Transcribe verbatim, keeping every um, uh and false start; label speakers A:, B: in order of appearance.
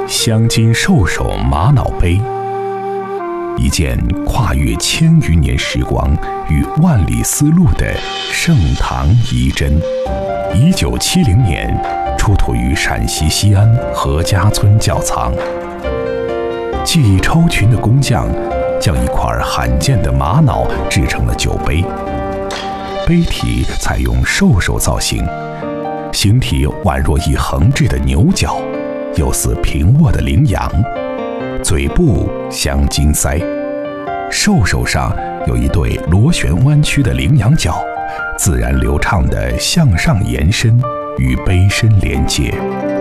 A: 镶金兽首玛瑙杯，一件跨越千余年时光与万里丝路的盛唐遗珍。一九七零年出土于陕西西安何家村窖藏。技艺超群的工匠将一块罕见的玛瑙制成了酒杯，杯体采用兽首造型，形体宛若一横置的牛角，又似平卧的羚羊，嘴部镶金腮，兽首上有一对螺旋弯曲的羚羊角，自然流畅地向上延伸，与杯身连接。